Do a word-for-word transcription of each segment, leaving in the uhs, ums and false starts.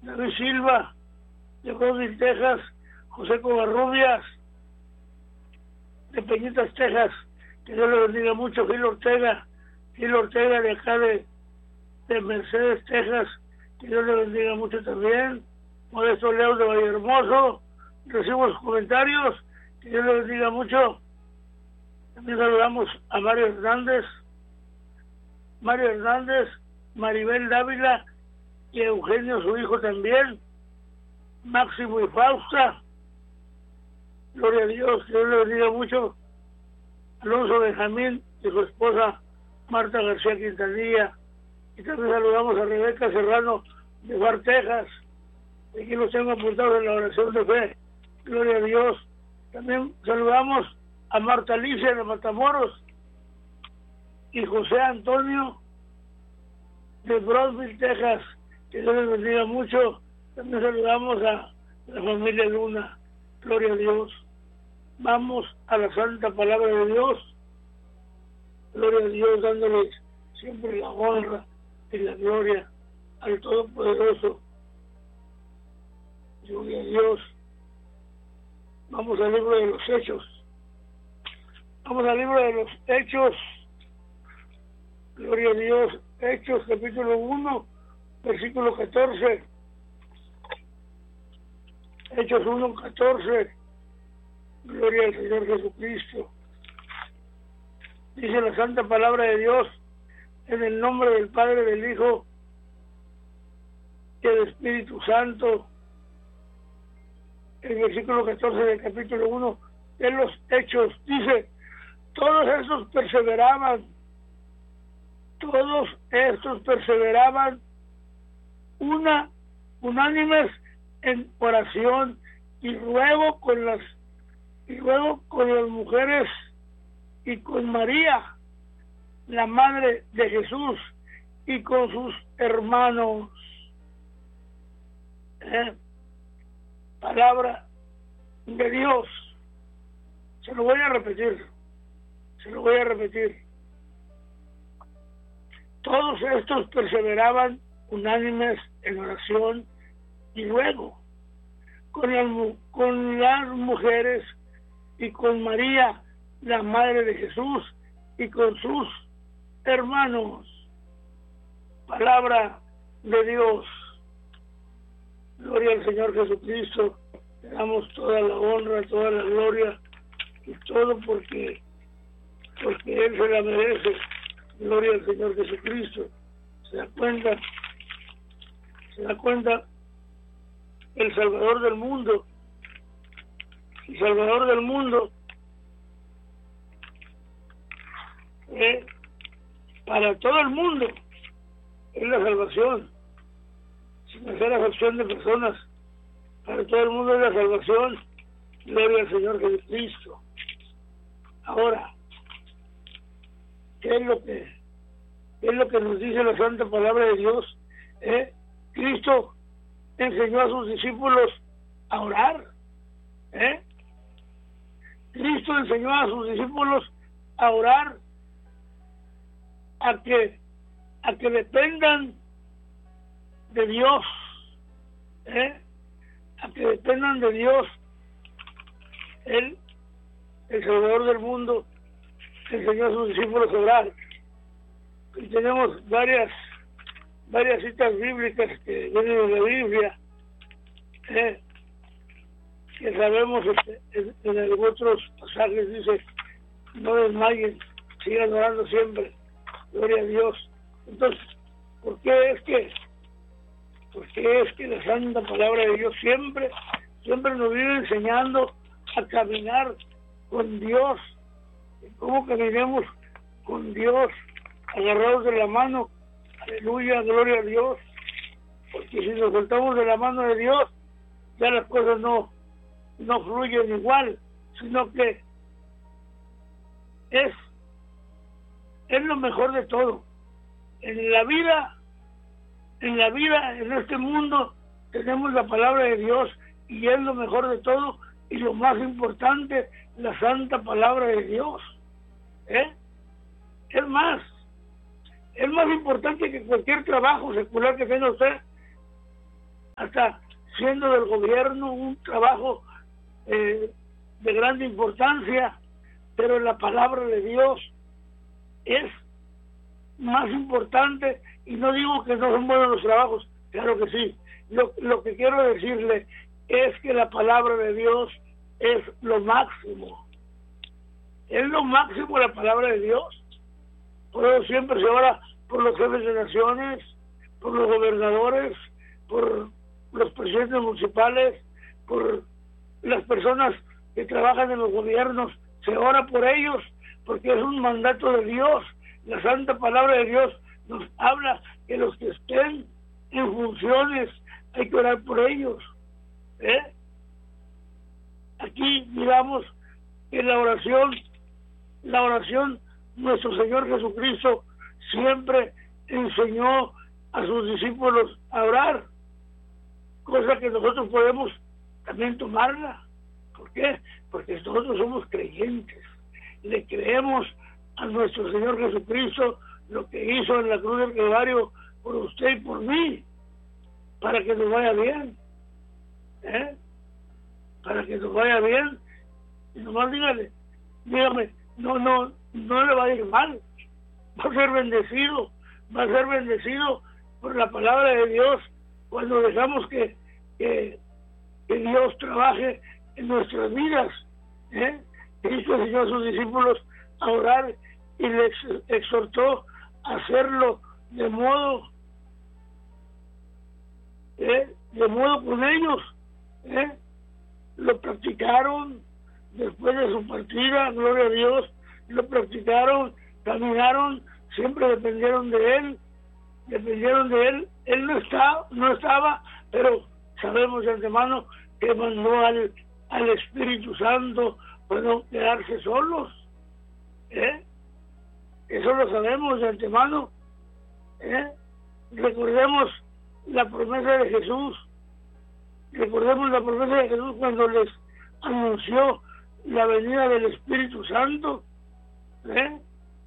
David Silva, de Brownsville, Texas, José Covarrubias, de Peñitas, Texas, que Dios le bendiga mucho, Gil Ortega, Gil Ortega de acá de, de Mercedes, Texas, que Dios le bendiga mucho también, Modesto Leo de Vallehermoso, recibo los comentarios, que Dios le bendiga mucho. También saludamos a Mario Hernández, Mario Hernández, Maribel Dávila y Eugenio, su hijo también, Máximo y Fausta. Gloria a Dios, que Dios le bendiga mucho. Alonso Benjamín y su esposa Marta García Quintanilla. Y también saludamos a Rebeca Serrano de Far, Texas. Aquí los tengo apuntados en la oración de fe. Gloria a Dios. También saludamos a Marta Alicia de Matamoros y José Antonio de Brownsville, Texas. Que Dios les bendiga mucho. También saludamos a la familia Luna. Gloria a Dios. Vamos a la santa palabra de Dios. Gloria a Dios, dándoles siempre la honra y la gloria al Todopoderoso. Gloria a Dios. Vamos al libro de los Hechos. Vamos al libro de los Hechos. Gloria a Dios. Hechos capítulo uno, versículo catorce. Hechos uno, catorce. Gloria al Señor Jesucristo. Dice la santa palabra de Dios, en el nombre del Padre, del Hijo y del Espíritu Santo. El versículo catorce del capítulo uno de los Hechos dice: todos estos perseveraban, todos estos perseveraban una, unánimes en oración y ruego con las y luego con las mujeres y con María, la madre de Jesús, y con sus hermanos. ¿Eh? Palabra de Dios. Se lo voy a repetir. Se lo voy a repetir. Todos estos perseveraban unánimes en oración y luego con las, con las mujeres y con María, la madre de Jesús, y con sus hermanos. Palabra de Dios. Gloria al Señor Jesucristo. Le damos toda la honra, toda la gloria y todo porque porque Él se la merece. Gloria al Señor Jesucristo. Se da cuenta, se da cuenta el Salvador del mundo. El Salvador del mundo, eh, para todo el mundo es la salvación, sin hacer acepción de personas. Para todo el mundo es la salvación. Gloria al Señor Jesucristo. Ahora, ¿qué es lo que qué es lo que nos dice la santa palabra de Dios? ¿Eh? Cristo enseñó a sus discípulos a orar. ¿Eh? Cristo enseñó a sus discípulos a orar, a que a que dependan de Dios, ¿eh? a que dependan de Dios. Él, el Salvador del mundo, enseñó a sus discípulos a orar. Y tenemos varias varias citas bíblicas que vienen de la Biblia, ¿eh? que sabemos este, en, en otros pasajes dice: no desmayen, sigan orando siempre. Gloria a Dios. Entonces, ¿por qué es que por qué es que la santa palabra de Dios siempre siempre nos vive enseñando a caminar con Dios? ¿Cómo caminemos con Dios? Agarrados de la mano. Aleluya, gloria a Dios. Porque si nos soltamos de la mano de Dios, ya las cosas no no fluyen igual, sino que es es lo mejor de todo. En la vida, en la vida, en este mundo, tenemos la palabra de Dios y es lo mejor de todo y lo más importante, la santa palabra de Dios. ¿Eh? Es más, es más importante que cualquier trabajo secular que tenga usted. hasta siendo del gobierno un trabajo eh, de gran importancia, pero la palabra de Dios es más importante. Y no digo que no son buenos los trabajos, claro que sí. Lo, lo que quiero decirle es que la palabra de Dios es lo máximo. Es lo máximo la palabra de Dios. Por eso siempre se ora por los jefes de naciones, por los gobernadores, por los presidentes municipales, por las personas que trabajan en los gobiernos. Se ora por ellos porque es un mandato de Dios. La santa palabra de Dios nos habla que los que estén en funciones hay que orar por ellos. ¿Eh? Aquí digamos que la oración, la oración, nuestro Señor Jesucristo siempre enseñó a sus discípulos a orar, cosa que nosotros podemos también tomarla. ¿Por qué? Porque nosotros somos creyentes, le creemos a nuestro Señor Jesucristo lo que hizo en la cruz del Calvario por usted y por mí, para que nos vaya bien, ¿eh? Para que nos vaya bien. Y nomás dígale, dígame, no, no, no le va a ir mal, va a ser bendecido, va a ser bendecido por la palabra de Dios cuando dejamos que, que, que Dios trabaje en nuestras vidas, ¿eh? Cristo enseñó a sus discípulos a orar y les exhortó a hacerlo de modo, ¿eh? de modo con ellos, ¿eh? Lo practicaron después de su partida, gloria a Dios, lo practicaron, caminaron, siempre dependieron de Él, dependieron de Él. Él no estaba, no estaba, pero sabemos de antemano que mandó al, al Espíritu Santo para no quedarse solos, ¿eh? Eso lo sabemos de antemano, ¿eh? Recordemos la promesa de Jesús, recordemos la promesa de Jesús cuando les anunció la venida del Espíritu Santo, ¿eh?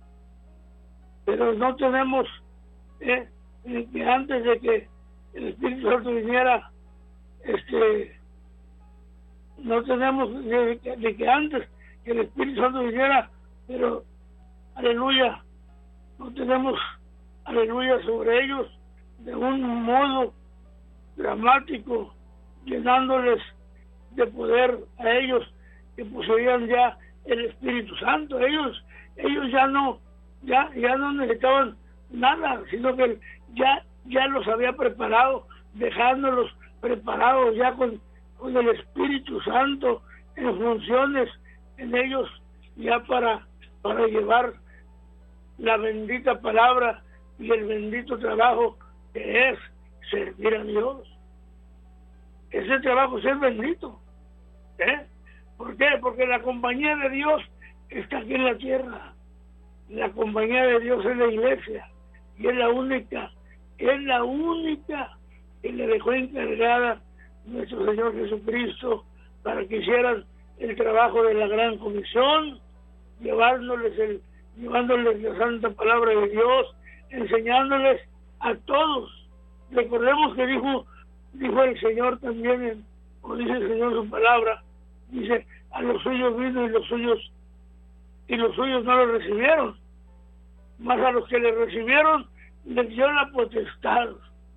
Pero no tenemos ¿eh? que antes de que el Espíritu Santo viniera, este no tenemos de, de que antes que el Espíritu Santo viniera, pero aleluya, no tenemos aleluya sobre ellos de un modo dramático, llenándoles de poder a ellos que poseían ya el Espíritu Santo. Ellos ellos ya no ya ya no necesitaban nada, sino que ya ya los había preparado, dejándolos preparados ya con, con el Espíritu Santo en funciones en ellos, ya para para llevar la bendita palabra y el bendito trabajo que es servir a Dios. Ese trabajo es ser bendito, ¿eh? ¿Por qué? Porque la compañía de Dios está aquí en la tierra. La compañía de Dios es la iglesia, y es la única, es la única que le dejó encargada nuestro Señor Jesucristo para que hicieran el trabajo de la gran comisión, llevándoles el, llevándoles la santa palabra de Dios, enseñándoles a todos. Recordemos que dijo dijo el Señor también, o dice el Señor en su palabra, dice, a los suyos vino y los suyos y los suyos no lo recibieron, mas a los que le recibieron les dio la potestad.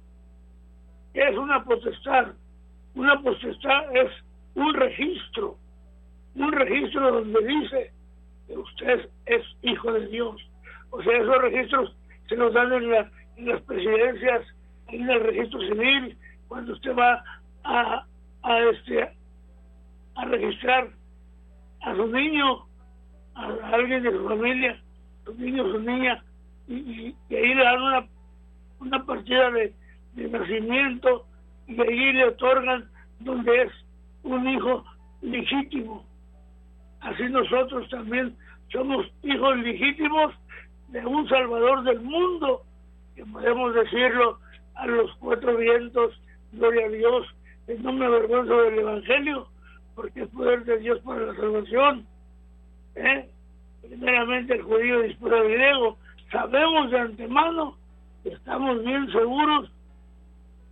¿Qué es una potestad? Una potestad es un registro, un registro donde dice que usted es hijo de Dios. O sea, esos registros se los dan en, la, en las presidencias, en el registro civil, cuando usted va a, a este a registrar a su niño, a, a alguien de su familia, su niño o su niña, y, y, y ahí le dan una, una partida de, de nacimiento, y ahí le otorgan donde es un hijo legítimo. Así nosotros también somos hijos legítimos de un Salvador del mundo, que podemos decirlo a los cuatro vientos, gloria a Dios, que no me avergüenzo del Evangelio, porque es poder de Dios para la salvación, ¿eh? Primeramente el judío y después el griego. Sabemos de antemano, estamos bien seguros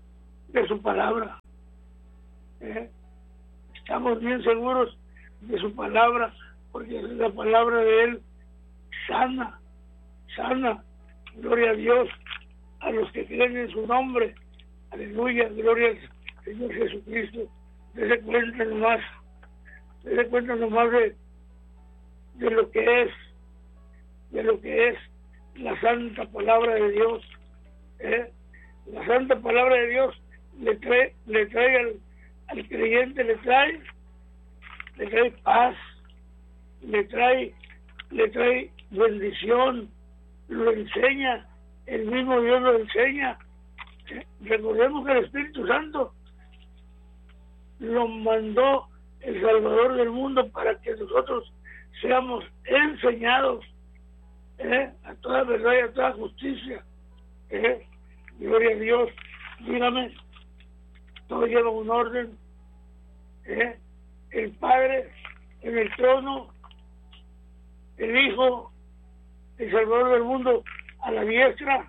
de su palabra. ¿Eh? Estamos bien seguros de su palabra, porque la palabra de Él sana, sana, gloria a Dios, a los que creen en su nombre, aleluya, gloria al Señor Jesucristo. Dese cuenta nomás, dese cuenta nomás de, de lo que es, de lo que es la santa palabra de Dios. ¿Eh? La santa palabra de Dios le trae, le trae al, al creyente, le trae, le trae paz, le trae, le trae bendición, lo enseña, el mismo Dios lo enseña. ¿Eh? Recordemos que el Espíritu Santo lo mandó el Salvador del mundo para que nosotros seamos enseñados, ¿eh? a toda verdad y a toda justicia. ¿Eh? Gloria a Dios. Dígame, todo lleva un orden. ¿Eh? El Padre en el trono, el Hijo, el Salvador del mundo a la diestra,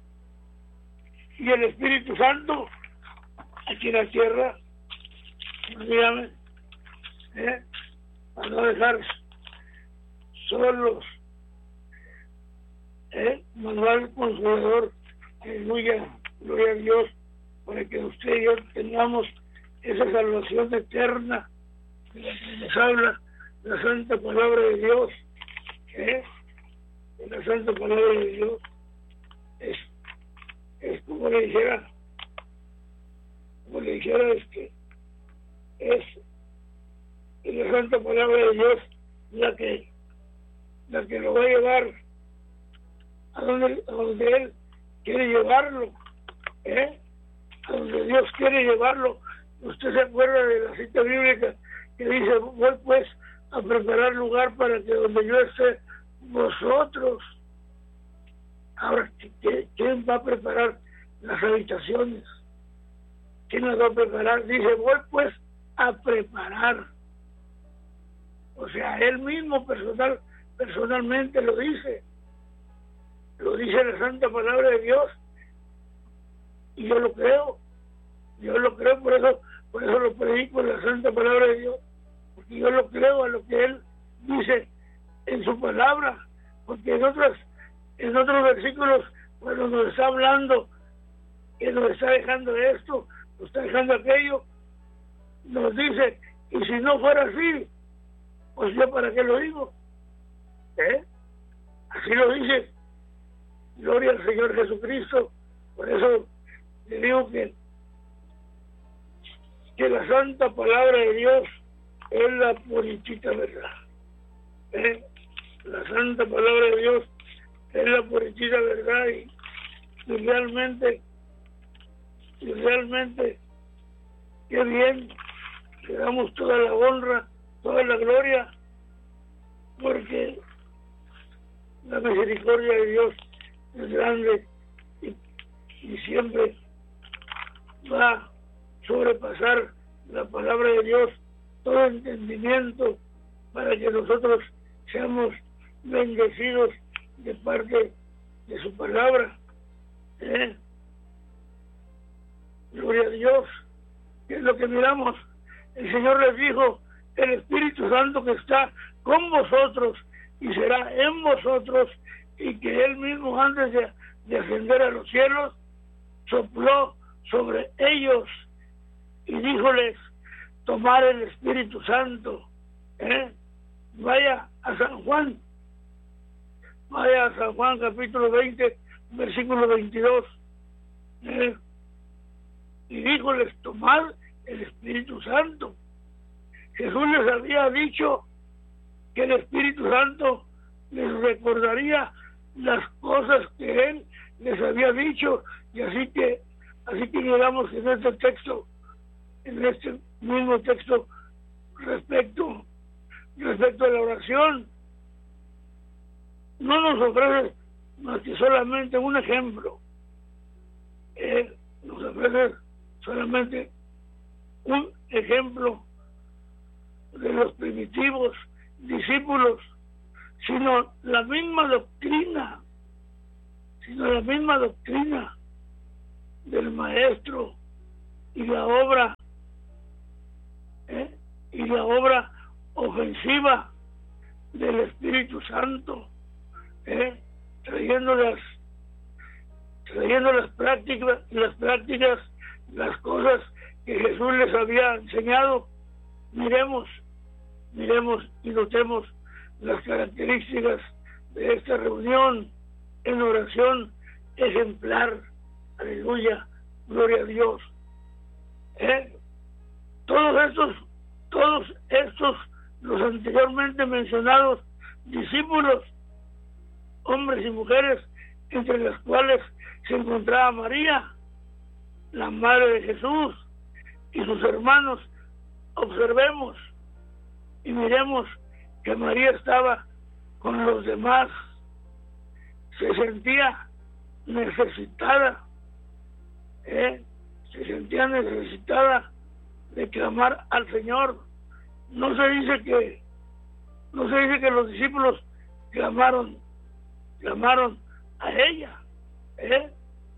y el Espíritu Santo aquí en la tierra. Dígame, ¿eh? para no dejar solos, ¿eh? Manuel Consolador, aleluya, gloria a Dios, para que usted y yo tengamos esa salvación eterna de la que nos habla la santa palabra de Dios. ¿Eh? La santa palabra de Dios es, es como le dijera, como le dijera, es que es la santa palabra de Dios la que la que lo va a llevar a donde, a donde Él quiere llevarlo, ¿eh? a donde Dios quiere llevarlo. Usted se acuerda de la cita bíblica que dice: voy pues a preparar lugar para que donde yo esté, vosotros. Ahora, ¿quién va a preparar las habitaciones? ¿Quién las va a preparar? Dice: voy pues a preparar. O sea, Él mismo personal, personalmente lo dice. Lo dice la santa palabra de Dios. Y yo lo creo. Yo lo creo, por eso, por eso lo predico en la santa palabra de Dios. Porque yo lo creo a lo que Él dice en su palabra. Porque en otros, en otros versículos, cuando nos está hablando, que nos está dejando esto, nos está dejando aquello, nos dice: y si no fuera así, pues yo para qué lo digo. ¿Eh? Así lo dice. Gloria al Señor Jesucristo. Por eso le digo que que la santa palabra de Dios es la puritita verdad. ¿Eh? La santa palabra de Dios es la puritita verdad, y, y realmente y realmente qué bien, le damos toda la honra, toda la gloria, porque la misericordia de Dios es grande y, y siempre va a sobrepasar la palabra de Dios todo entendimiento, para que nosotros seamos bendecidos de parte de su palabra. ¿Eh? Gloria a Dios. ¿Qué es lo que miramos? El Señor les dijo: el Espíritu Santo que está con vosotros y será en vosotros, y que Él mismo, antes de, de ascender a los cielos, sopló sobre ellos y díjoles: tomar el Espíritu Santo. ¿Eh? Vaya a San Juan, vaya a San Juan capítulo veinte, versículo veintidós. ¿Eh? Y díjoles: tomar el Espíritu Santo. Jesús les había dicho que el Espíritu Santo les recordaría las cosas que Él les había dicho, y así que así que llegamos en este texto, en este mismo texto, respecto respecto a la oración, no nos ofrece más que solamente un ejemplo. Él nos ofrece solamente un ejemplo de los primitivos discípulos, sino la misma doctrina, sino la misma doctrina del Maestro y la obra ¿eh? y la obra ofensiva del Espíritu Santo, ¿eh? trayendo las trayendo las prácticas las prácticas las cosas que Jesús les había enseñado. Miremos miremos y notemos las características de esta reunión en oración ejemplar. Aleluya, gloria a Dios. ¿Eh? Todos estos, todos estos, los anteriormente mencionados discípulos, hombres y mujeres, entre las cuales se encontraba María, la madre de Jesús, y sus hermanos, observemos y miremos que María estaba con los demás, se sentía necesitada, ¿eh? se sentía necesitada de clamar al Señor. No se dice que no se dice que los discípulos clamaron clamaron a ella, ¿eh?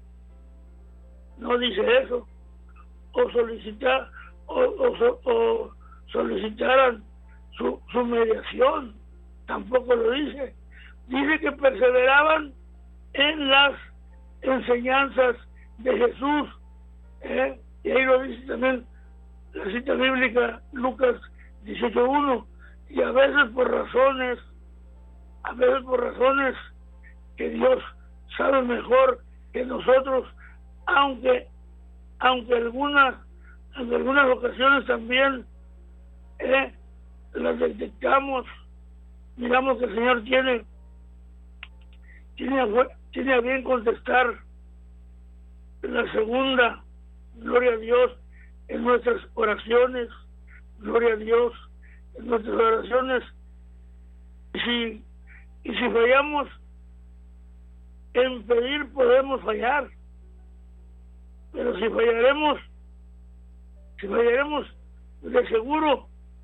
no dice eso, o solicitar o, o, o solicitaran su, su mediación, tampoco lo dice. Dice que perseveraban en las enseñanzas de Jesús, ¿eh? y ahí lo dice también la cita bíblica, Lucas dieciocho uno, y a veces por razones, a veces por razones que Dios sabe mejor que nosotros, aunque aunque algunas en algunas ocasiones también ¿eh? las detectamos, miramos que el Señor tiene tiene a, tiene a bien contestar la segunda, gloria a Dios, en nuestras oraciones, gloria a Dios, en nuestras oraciones. Y si, y si fallamos en pedir, podemos fallar, pero si fallaremos, si fallaremos de seguro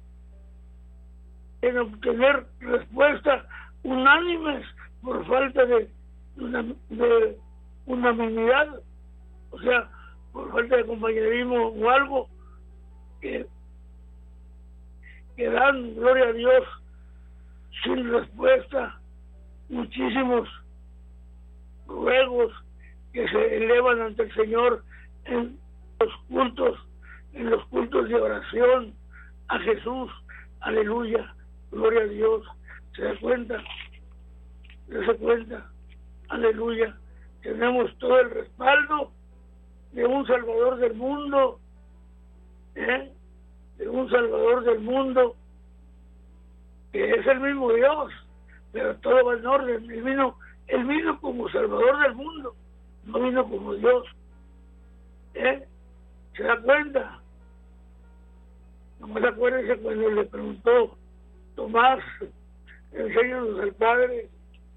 en obtener respuestas unánimes por falta de, una, de unanimidad, o sea, por falta de compañerismo o algo, que, que dan, gloria a Dios, sin respuesta, muchísimos ruegos que se elevan ante el Señor en los cultos, en los cultos de oración a Jesús. Aleluya, gloria a Dios. ¿Se da cuenta? ¿Se da cuenta? Aleluya. Tenemos todo el respaldo de un Salvador del mundo, ¿eh? de un Salvador del mundo, que es el mismo Dios, pero todo va en orden. Él vino, él vino como Salvador del mundo, no vino como Dios. ¿Eh? ¿Se da cuenta? No me acuerdo cuando le preguntó Tomás, enséñanos al Padre.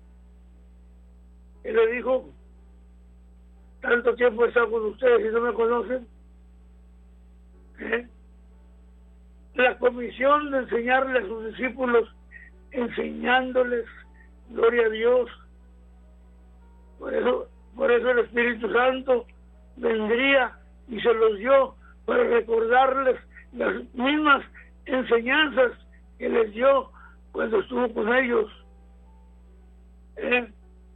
Él le dijo, tanto tiempo he estado con ustedes y no me conocen. ¿Eh? La comisión de enseñarle a sus discípulos, enseñándoles, gloria a Dios. Por eso, por eso el Espíritu Santo vendría y se los dio para recordarles las mismas enseñanzas que les dio cuando estuvo con ellos. ¿Eh?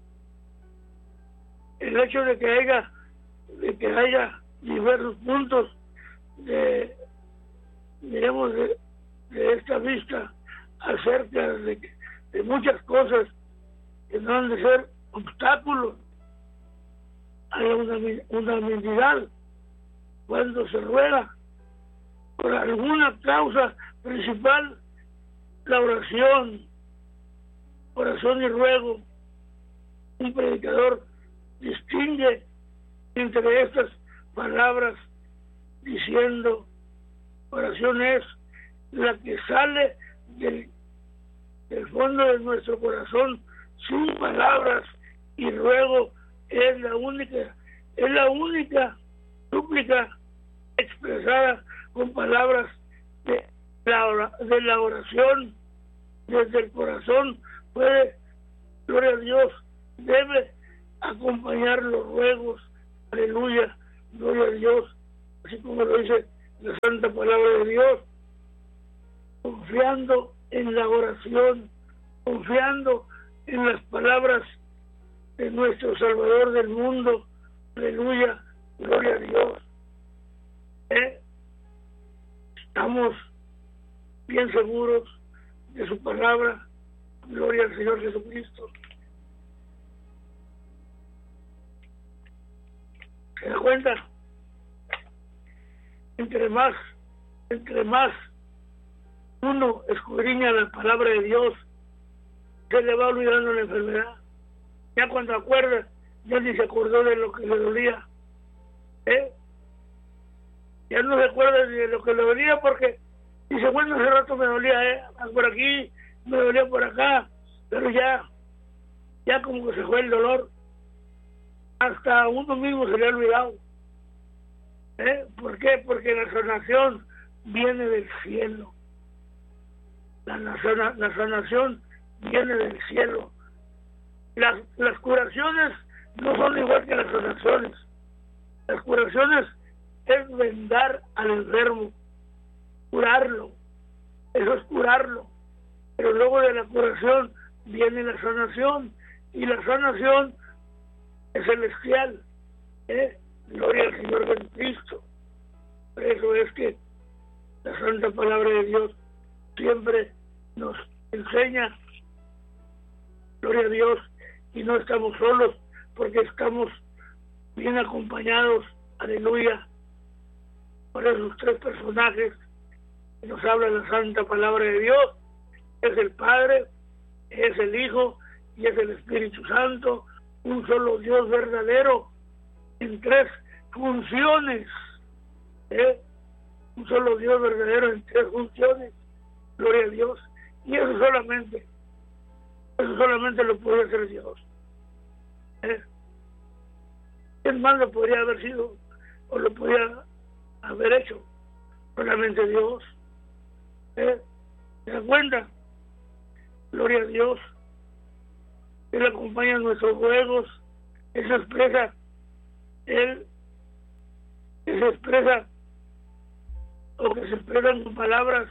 El hecho de que haya de que haya diversos puntos de diremos de, de esta vista acerca de, de muchas cosas que no han de ser obstáculos a la unanimidad cuando se ruega por alguna causa principal, la oración, oración y ruego. Un predicador distingue entre estas palabras diciendo: oración es la que sale del, del fondo de nuestro corazón sin palabras, y ruego es la única es la única súplica expresada con palabras de la, de la oración desde el corazón. Puede, gloria a Dios, debe acompañar los ruegos. Aleluya, gloria a Dios. así como lo dice la santa palabra de Dios, confiando en la oración, confiando en las palabras de nuestro Salvador del mundo. Aleluya, gloria a Dios. ¿Eh? Estamos bien seguros de su palabra. Gloria al Señor Jesucristo. ¿Se da cuenta? Entre más, entre más uno escudriña la palabra de Dios, se le va olvidando la enfermedad. Ya cuando acuerda, ya ni se acordó de lo que le dolía. ¿Eh? Ya no se acuerda ni de lo que le dolía porque dice, bueno, hace rato me dolía, ¿eh? por aquí, me dolía por acá, pero ya, ya como que se fue el dolor. Hasta a uno mismo se le ha olvidado. ¿Eh? ¿Por qué? Porque la sanación viene del cielo. La, la, sana, la sanación viene del cielo. Las, las curaciones no son igual que las sanaciones. Las curaciones es vendar al enfermo, curarlo. Eso es curarlo. Pero luego de la curación viene la sanación. Y la sanación es celestial. ¿Eh? Gloria al Señor Jesucristo. Por eso es que la santa palabra de Dios siempre nos enseña, gloria a Dios, y no estamos solos porque estamos bien acompañados, aleluya, por esos tres personajes que nos habla la santa palabra de Dios. Es el Padre, es el Hijo y es el Espíritu Santo, un solo Dios verdadero en tres funciones. ¿Eh? Un solo Dios verdadero en tres funciones. Gloria a Dios. Y eso solamente, eso solamente lo puede hacer Dios. ¿Eh? ¿Quién más lo podría haber sido o lo podría haber hecho? Solamente Dios. ¿Eh? ¿Se da cuenta? Gloria a Dios. Él acompaña nuestros ruegos. Él se expresa, Él, él se expresa, o que se expresan con palabras,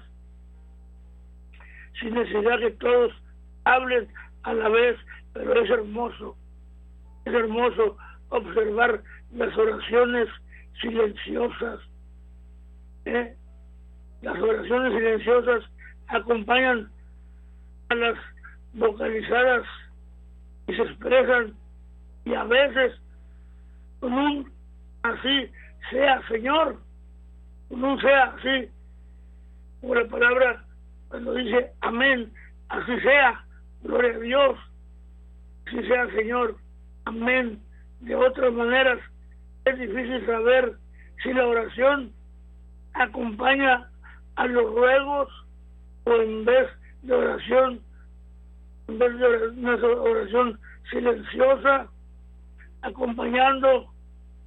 sin necesidad que todos hablen a la vez, pero es hermoso, es hermoso observar las oraciones silenciosas. ¿Eh? Las oraciones silenciosas acompañan a las vocalizadas y se expresan, y a veces con un así sea Señor, con un sea así, como la palabra cuando dice amén, así sea, gloria a Dios, así sea Señor, amén. De otras maneras es difícil saber si la oración acompaña a los ruegos o en vez de oración, en vez de una oración silenciosa, acompañando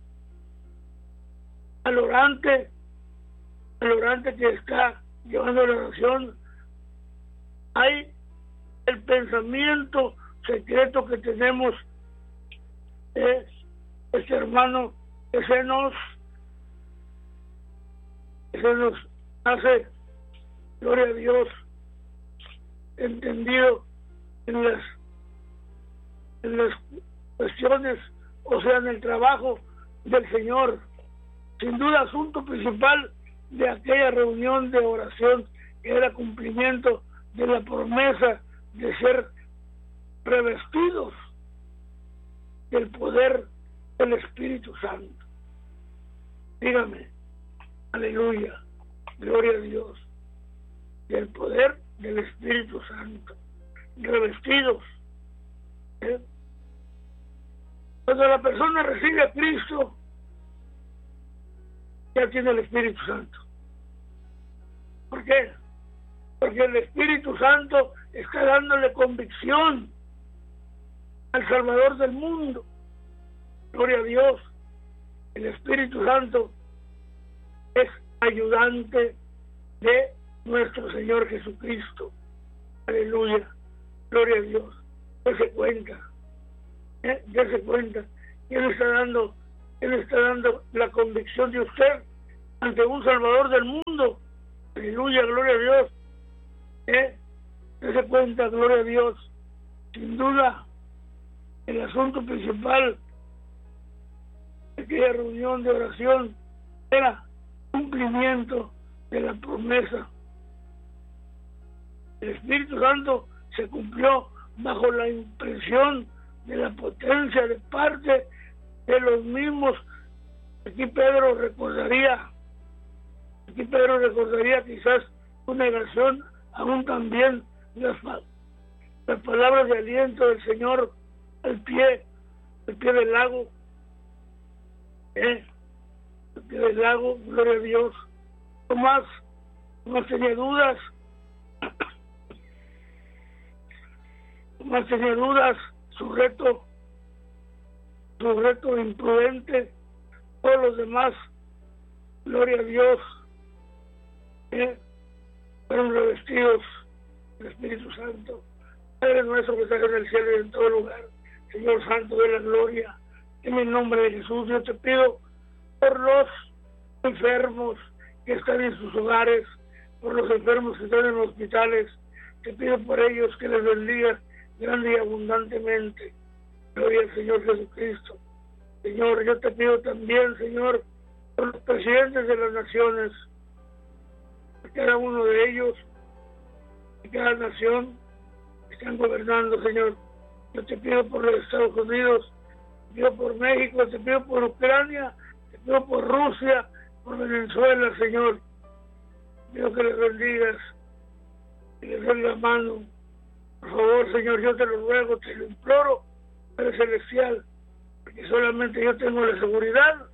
al orante, al orante que está llevando la oración. Hay el pensamiento secreto que tenemos, es este hermano que se nos que se nos hace, gloria a Dios, entendido en las en las cuestiones, o sea, en el trabajo del Señor. Sin duda, asunto principal de aquella reunión de oración era cumplimiento de la promesa de ser revestidos del poder del Espíritu Santo. Dígame, aleluya, gloria a Dios, del poder del Espíritu Santo, revestidos. ¿Eh? Cuando la persona recibe a Cristo, ya tiene el Espíritu Santo. ¿Por qué? Porque el Espíritu Santo está dándole convicción al Salvador del mundo. Gloria a Dios. El Espíritu Santo es ayudante de nuestro Señor Jesucristo. Aleluya. Gloria a Dios. Dese cuenta. ¿Eh? Dese cuenta. Él está dando, Él está dando la convicción de usted ante un Salvador del mundo. Aleluya, gloria a Dios. ¿Eh? Se cuenta, gloria a Dios. Sin duda, el asunto principal de aquella reunión de oración era cumplimiento de la promesa. El Espíritu Santo se cumplió bajo la impresión de la potencia de parte de los mismos. Aquí Pedro recordaría, aquí Pedro recordaría quizás su negación, aún también las, las palabras de aliento del Señor al pie, al pie del lago, ¿eh? al pie del lago, gloria a Dios. Tomás, Tomás tenía dudas, Tomás tenía dudas, su reto, su reto imprudente. Todos los demás, gloria a Dios, ¿eh? fueron revestidos del Espíritu Santo. Padre nuestro que estás en el cielo y en todo lugar, Señor Santo de la gloria, en el nombre de Jesús yo te pido por los enfermos que están en sus hogares, por los enfermos que están en los hospitales, te pido por ellos que les bendigas grande y abundantemente. Gloria al Señor Jesucristo. Señor, yo te pido también, Señor, por los presidentes de las naciones, por cada uno de ellos, de cada nación que están gobernando, Señor. Yo te pido por los Estados Unidos, te pido por México, te pido por Ucrania, te pido por Rusia, por Venezuela, Señor. Te pido que les bendigas, que les den la mano. Por favor, Señor, yo te lo ruego, te lo imploro, Padre Celestial, porque solamente yo tengo la seguridad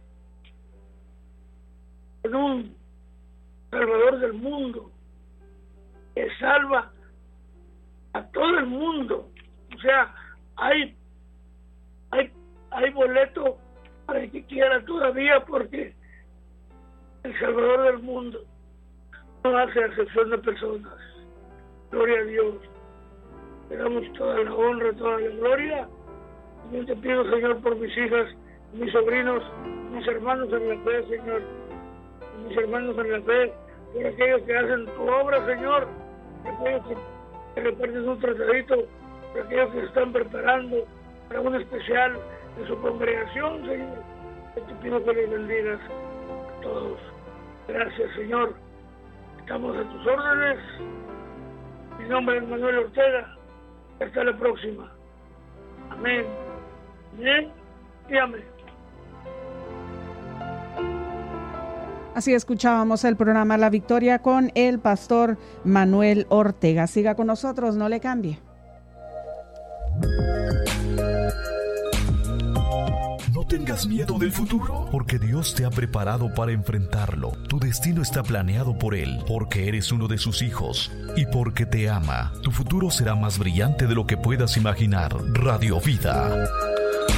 en un Salvador del mundo que salva a todo el mundo. O sea, hay hay hay boleto para el que quiera todavía, porque el Salvador del mundo no hace excepción de personas. Gloria a Dios. Le damos toda la honra, toda la gloria. Yo te pido, Señor, por mis hijas, mis sobrinos, mis hermanos en la fe, Señor, mis hermanos en la fe, por aquellos que hacen tu obra, Señor, por aquellos que, que reparten un tratadito, por aquellos que se están preparando para un especial de su congregación, Señor. Yo te pido que les bendigas a todos. Gracias, Señor. Estamos a tus órdenes. Mi nombre es Manuel Ortega. Hasta la próxima. Amén. Amén y amén. Así escuchábamos el programa La Victoria con el pastor Manuel Ortega. Siga con nosotros, no le cambie. No tengas miedo del futuro, porque Dios te ha preparado para enfrentarlo. Tu destino está planeado por Él, porque eres uno de sus hijos y porque te ama. Tu futuro será más brillante de lo que puedas imaginar. Radio Vida.